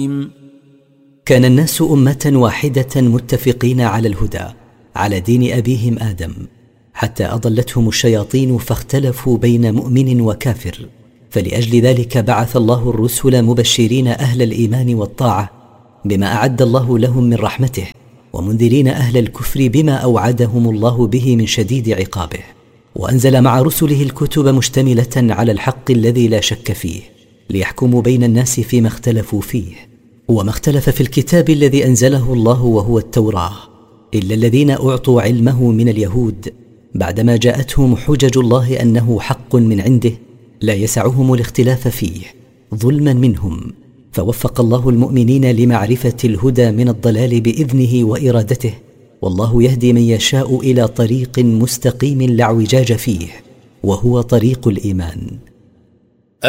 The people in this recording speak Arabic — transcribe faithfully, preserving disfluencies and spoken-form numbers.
كان الناس أمة واحدة متفقين على الهدى على دين أبيهم آدم، حتى أضلتهم الشياطين فاختلفوا بين مؤمن وكافر، فلأجل ذلك بعث الله الرسل مبشرين أهل الإيمان والطاعة بما أعد الله لهم من رحمته، ومنذرين أهل الكفر بما أوعدهم الله به من شديد عقابه. وأنزل مع رسله الكتب مشتملة على الحق الذي لا شك فيه، ليحكموا بين الناس فيما اختلفوا فيه. وما اختلف في الكتاب الذي أنزله الله وهو التوراة إلا الذين أعطوا علمه من اليهود، بعدما جاءتهم حجج الله أنه حق من عنده لا يسعهم الاختلاف فيه ظلما منهم، فوفق الله المؤمنين لمعرفة الهدى من الضلال بإذنه وإرادته، والله يهدي من يشاء إلى طريق مستقيم لا اعوجاج فيه، وهو طريق الإيمان.